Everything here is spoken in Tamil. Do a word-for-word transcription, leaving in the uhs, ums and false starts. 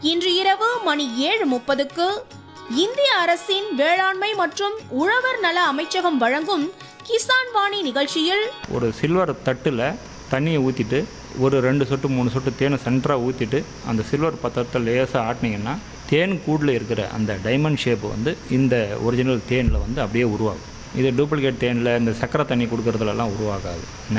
இன்று இரவு மணி ஏழு முப்பதுக்கு இந்திய அரசின் வேளாண்மை மற்றும் உழவர் நல அமைச்சகம் வழங்கும் கிசான் வாணி நிகழ்ச்சியில் ஒரு சில்வர் தட்டில் தண்ணியை ஊற்றிட்டு ஒரு ரெண்டு சொட்டு மூணு சொட்டு தேனை சென்டராக ஊற்றிட்டு அந்த சில்வர் பத்திரத்தை லேசாக ஆட்டினீங்கன்னா தேன் கூடில் இருக்கிற அந்த டைமண்ட் ஷேப் வந்து இந்த ஒரிஜினல் தேனில் வந்து அப்படியே உருவாகும். இது டூப்ளிகேட் தேனில் இந்த சக்கரை தண்ணி கொடுக்கறதுலலாம் உருவாகாது.